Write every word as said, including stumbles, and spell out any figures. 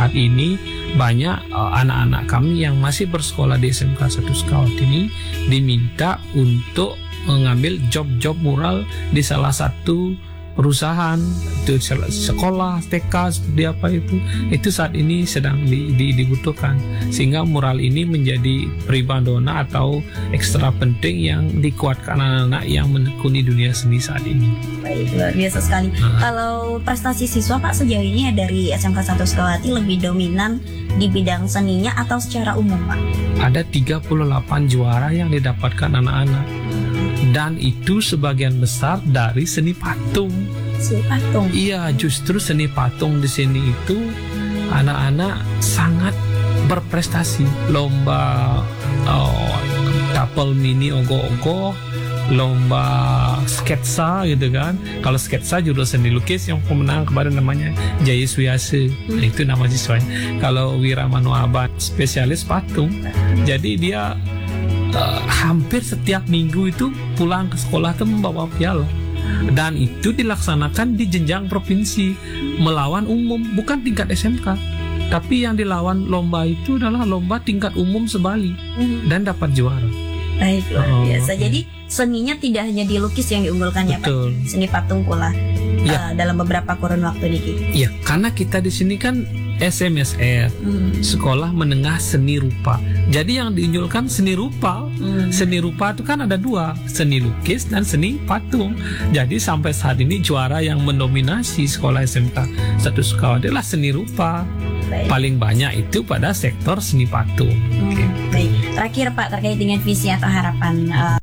saat ini banyak uh, anak-anak kami yang masih bersekolah di S M K satu Sekawat ini diminta untuk mengambil job-job mural di salah satu perusahaan, itu sekolah, T K seperti apa itu, itu saat ini sedang di, di, dibutuhkan, sehingga mural ini menjadi primadona atau ekstra penting yang dikuatkan anak-anak yang menekuni dunia seni saat ini. Baik, luar biasa sekali. Nah. Kalau prestasi siswa Pak sejauh ini dari S M K satu Sukawati lebih dominan di bidang seninya atau secara umum Pak? Ada tiga puluh delapan juara yang didapatkan anak-anak. Dan itu sebagian besar dari seni patung. Seni patung. Iya, justru seni patung di sini itu anak-anak sangat berprestasi. Lomba oh, couple mini ogoh-ogoh, lomba sketsa gitu kan. Kalau sketsa judul seni lukis yang pemenang kemarin namanya Jaya Suyase. Hmm. Nah, itu nama siswanya. Kalau Wira Manuaban spesialis patung. Jadi dia Uh, hampir setiap minggu itu pulang ke sekolah itu membawa piala, dan itu dilaksanakan di jenjang provinsi melawan umum, bukan tingkat S M K, tapi yang dilawan lomba itu adalah lomba tingkat umum sebali hmm. dan dapat juara. Baik, luar biasa. Jadi seninya tidak hanya di lukis yang diunggulkan ya Pak, seni patung pula ya. uh, dalam beberapa kurun waktu niki. Iya, karena kita di sini kan S M S R, hmm. Sekolah Menengah Seni Rupa. Jadi yang diunjulkan seni rupa. Hmm. Seni rupa itu kan ada dua, seni lukis dan seni patung. Jadi sampai saat ini juara yang mendominasi sekolah S M K satu Sukawati adalah seni rupa. Baik. Paling banyak itu pada sektor seni patung. Hmm. Okay. Baik. Terakhir Pak, terkait dengan visi atau harapan uh,